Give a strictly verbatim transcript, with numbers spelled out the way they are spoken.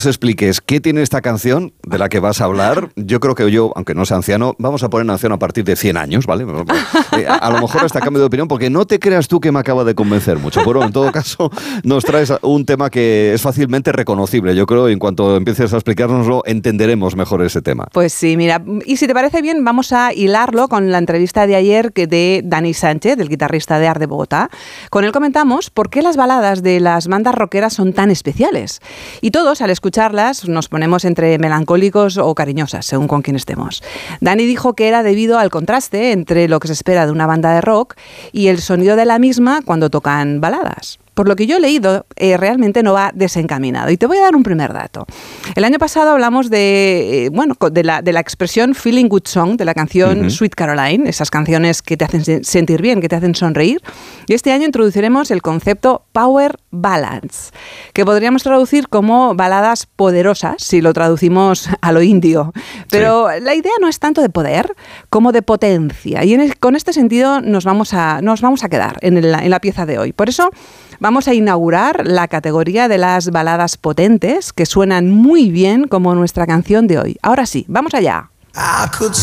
expliques qué tiene esta canción de la que vas a hablar. Yo creo que yo, aunque no sea anciano, vamos a poner anciano a partir de cien años, ¿vale? Eh, a, a lo mejor hasta cambio de opinión, porque no te creas tú que me acaba de convencer mucho. Pero en todo caso, nos traes un tema que es fácilmente reconocible. Yo creo que en cuanto empieces a explicárnoslo, entenderemos mejor ese tema. Pues sí, mira, y si te parece bien, vamos a hilarlo con la entrevista de ayer que de Dani Sánchez, del guitarrista de Art de Bogotá. Con él comentamos por qué las baladas de las bandas rockeras son tan especiales. Y todos, al escuchar escucharlas, nos ponemos entre melancólicos o cariñosas, según con quién estemos. Dani dijo que era debido al contraste entre lo que se espera de una banda de rock y el sonido de la misma cuando tocan baladas. Por lo que yo he leído, eh, realmente no va desencaminado. Y te voy a dar un primer dato. El año pasado hablamos de, eh, bueno, de la, de la expresión Feeling Good Song, de la canción uh-huh. Sweet Caroline, esas canciones que te hacen sentir bien, que te hacen sonreír. Y este año introduciremos el concepto Power Ballads, que podríamos traducir como baladas poderosas, si lo traducimos a lo indio. Pero sí. La idea no es tanto de poder como de potencia. Y en el, con este sentido nos vamos a, nos vamos a quedar en, el, en la pieza de hoy. Por eso vamos a inaugurar la categoría de las baladas potentes que suenan muy bien como nuestra canción de hoy. Ahora sí, vamos allá.